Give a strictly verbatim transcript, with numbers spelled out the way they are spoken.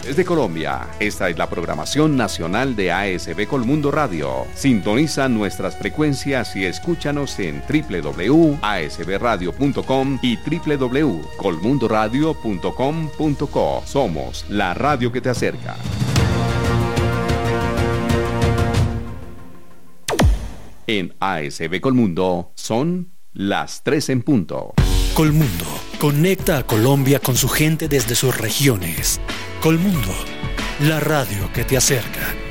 regiones de Colombia. Esta es la programación nacional de A S B Colmundo Radio. Sintoniza nuestras frecuencias y escúchanos en doble u doble u doble u punto a s b radio punto com y doble u doble u doble u punto colmundo radio punto com punto co. Somos la radio que te acerca. En A S B Colmundo son las tres en punto. Colmundo conecta a Colombia con su gente desde sus regiones. Colmundo, la radio que te acerca.